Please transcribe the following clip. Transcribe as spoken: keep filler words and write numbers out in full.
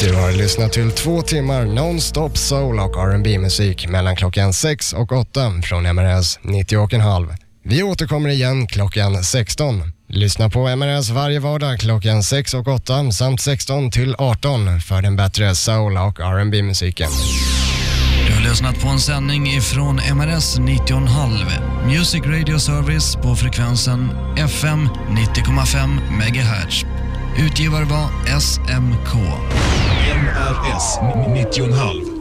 Du har lyssnat till två timmar non-stop soul och R and B-musik mellan klockan sex och åtta från M R S nittio och en halv. Vi återkommer igen klockan sexton. Lyssna på M R S varje vardag klockan sex och åtta samt sexton till arton för den bättre soul och R and B-musiken. Du har lyssnat på en sändning ifrån M R S nittio och en halv. Music Radio Service på frekvensen F M nittio komma fem megahertz. Utgivare var S M K. M R S nittio och en halv.